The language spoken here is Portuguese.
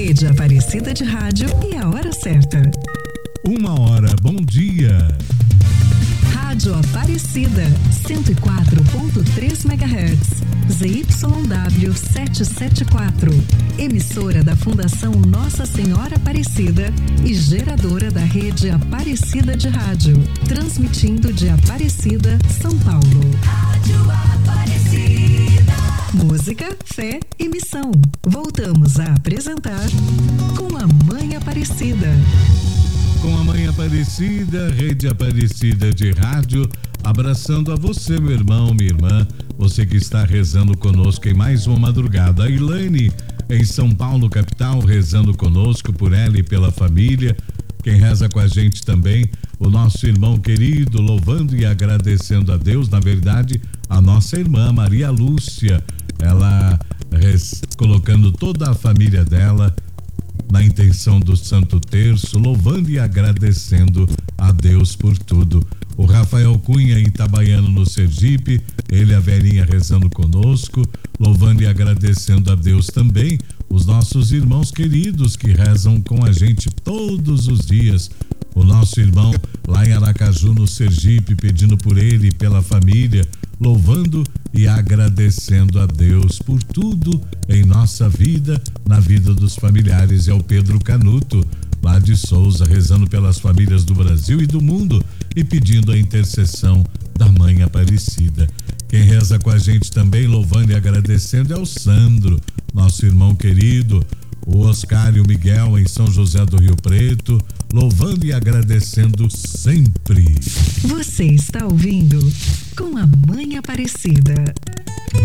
Rede Aparecida de Rádio e a hora certa. 1h, bom dia. Rádio Aparecida, 104.3 MHz, ZYW 774, emissora da Fundação Nossa Senhora Aparecida e geradora da Rede Aparecida de Rádio, transmitindo de Aparecida, São Paulo. Rádio Aparecida. Música, fé e missão. Voltamos a apresentar Com a Mãe Aparecida. Com a Mãe Aparecida, Rede Aparecida de Rádio, abraçando a você, meu irmão, minha irmã, você que está rezando conosco em mais uma madrugada. A Elaine, em São Paulo, capital, rezando conosco por ela e pela família. Quem reza com a gente também, o nosso irmão querido, louvando e agradecendo a Deus, na verdade, a nossa irmã Maria Lúcia, ela colocando toda a família dela na intenção do Santo Terço, louvando e agradecendo a Deus por tudo. O Rafael Cunha em Itabaiano, no Sergipe, ele e a velhinha rezando conosco, louvando e agradecendo a Deus também. Os nossos irmãos queridos que rezam com a gente todos os dias. O nosso irmão lá em Aracaju, no Sergipe, pedindo por ele e pela família, louvando e agradecendo a Deus por tudo em nossa vida, na vida dos familiares. É o Pedro Canuto, lá de Souza, rezando pelas famílias do Brasil e do mundo e pedindo a intercessão da Mãe Aparecida. Quem reza com a gente também, louvando e agradecendo, é o Sandro, nosso irmão querido, o Oscar e o Miguel em São José do Rio Preto, louvando e agradecendo sempre. Você está ouvindo Com a Mãe Aparecida.